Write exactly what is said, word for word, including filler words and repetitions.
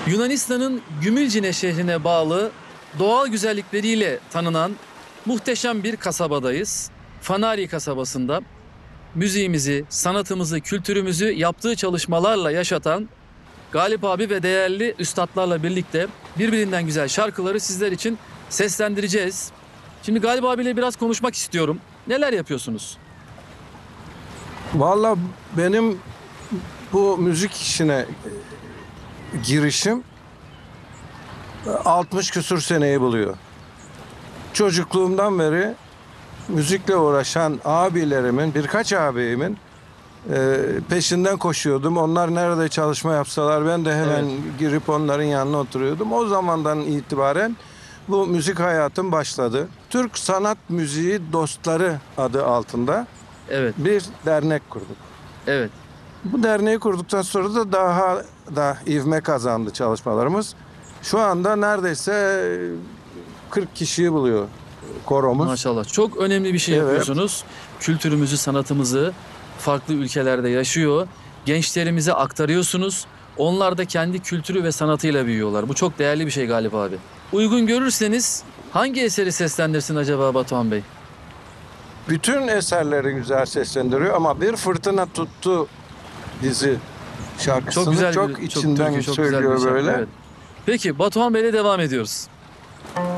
Yunanistan'ın Gümülcine şehrine bağlı doğal güzellikleriyle tanınan muhteşem bir kasabadayız. Fanari kasabasında müziğimizi, sanatımızı, kültürümüzü yaptığı çalışmalarla yaşatan Galip abi ve değerli üstadlarla birlikte birbirinden güzel şarkıları sizler için seslendireceğiz. Şimdi Galip abiyle biraz konuşmak istiyorum. Neler yapıyorsunuz? Vallahi benim bu müzik işine girişim altmış küsur seneyi buluyor. Çocukluğumdan beri müzikle uğraşan abilerimin, birkaç abimin e, peşinden koşuyordum. Onlar nerede çalışma yapsalar ben de hemen Evet. girip onların yanına oturuyordum. O zamandan itibaren bu müzik hayatım başladı. Türk Sanat Müziği Dostları adı altında Evet, bir dernek kurduk. evet. Bu derneği kurduktan sonra da daha da ivme kazandı çalışmalarımız. Şu anda neredeyse kırk kişiyi buluyor koromuz. Maşallah. Çok önemli bir şey Evet. yapıyorsunuz. Kültürümüzü, sanatımızı farklı ülkelerde yaşıyor. Gençlerimize aktarıyorsunuz. Onlar da kendi kültürü ve sanatıyla büyüyorlar. Bu çok değerli bir şey Galip abi. Uygun görürseniz hangi eseri seslendirsin acaba Batuhan Bey? Bütün eserleri güzel seslendiriyor ama Bir Fırtına Tuttu dizi şarkısını Çok güzel çok bir, çok içinden türkü, çok güzel bir söylüyor şarkı, böyle. evet. Peki Batuhan Bey'le devam ediyoruz.